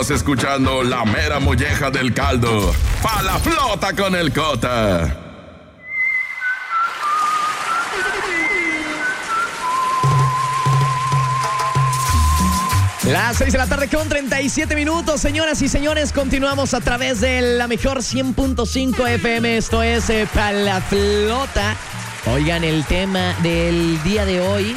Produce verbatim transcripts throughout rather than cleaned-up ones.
Estás escuchando la mera molleja del caldo. Pa' la flota con el Cota. Las seis de la tarde con treinta y siete minutos, señoras y señores, continuamos a través de la mejor cien punto cinco F M, esto es eh, Pa' la Flota. Oigan, el tema del día de hoy,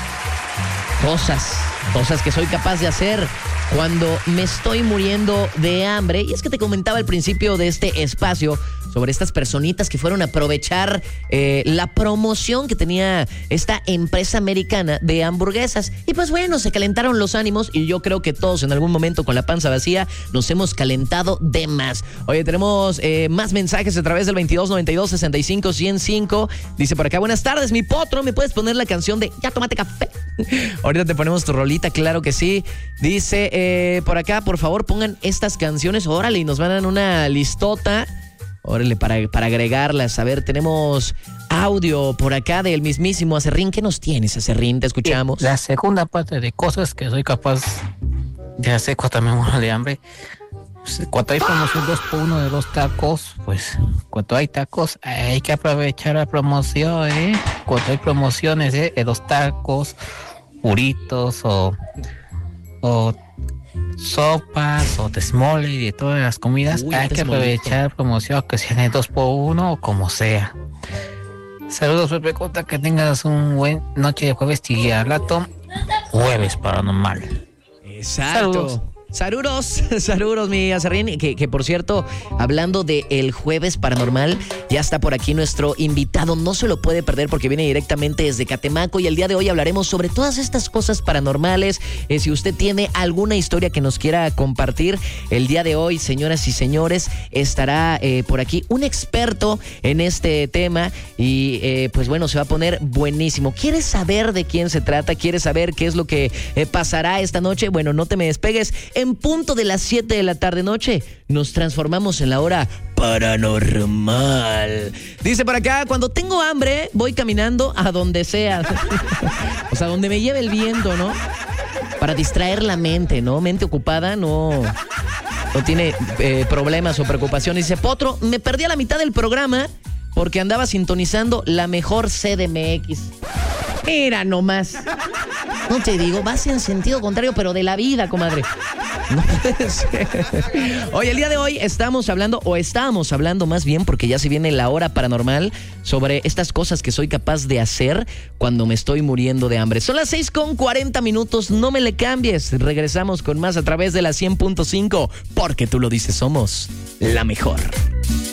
cosas, cosas que soy capaz de hacer cuando me estoy muriendo de hambre. Y es que te comentaba al principio de este espacio sobre estas personitas que fueron a aprovechar eh, la promoción que tenía esta empresa americana de hamburguesas. Y pues bueno, se calentaron los ánimos y yo creo que todos en algún momento con la panza vacía nos hemos calentado de más. Oye, tenemos eh, más mensajes a través del veintidós noventa y dos sesenta y cinco ciento cinco. Dice por acá, buenas tardes, mi potro, ¿me puedes poner la canción de Ya Tómate Café? Ahorita te ponemos tu rolita, claro que sí. Dice eh, por acá, por favor pongan estas canciones, órale, y nos van a dar una listota. Órale, para, para agregarlas. A ver, tenemos audio por acá del mismísimo Acerrín. ¿Qué nos tienes, Acerrín? Te escuchamos. La segunda parte de cosas que soy capaz de hacer cuando me muero de hambre. Pues, cuando hay promoción dos por uno de los tacos, pues cuando hay tacos hay que aprovechar la promoción, ¿eh? Cuando hay promociones, ¿eh? De los tacos, burritos o... o sopas o desmole y de todas las comidas. Uy, hay que aprovechar promoción, que sea de dos por uno o como sea. Saludos, Pepe Cota, que tengas un buen noche de jueves y al rato jueves paranormal. Exacto. Saludos. Saludos, saludos, mi Acerrín, que, que por cierto, hablando de el jueves paranormal, ya está por aquí nuestro invitado, no se lo puede perder porque viene directamente desde Catemaco y el día de hoy hablaremos sobre todas estas cosas paranormales. Eh, si usted tiene alguna historia que nos quiera compartir, el día de hoy, señoras y señores, estará eh, por aquí un experto en este tema y eh, pues bueno, se va a poner buenísimo. ¿Quieres saber de quién se trata? ¿Quieres saber qué es lo que eh, pasará esta noche? Bueno, no te me despegues. En punto de las siete de la tarde noche, nos transformamos en la hora paranormal. Dice por acá, cuando tengo hambre, voy caminando a donde sea. O sea, donde me lleve el viento, ¿no? Para distraer la mente, ¿no? Mente ocupada no, no tiene eh, problemas o preocupaciones. Dice, Potro, me perdí a la mitad del programa porque andaba sintonizando la mejor C D M X. Mira nomás. No te digo, vas en sentido contrario, pero de la vida, comadre. No puede ser. Hoy, el día de hoy, estamos hablando, o estábamos hablando más bien, porque ya se viene la hora paranormal, sobre estas cosas que soy capaz de hacer cuando me estoy muriendo de hambre. Son las seis con cuarenta minutos, no me le cambies. Regresamos con más a través de la cien punto cinco, porque tú lo dices, somos la mejor.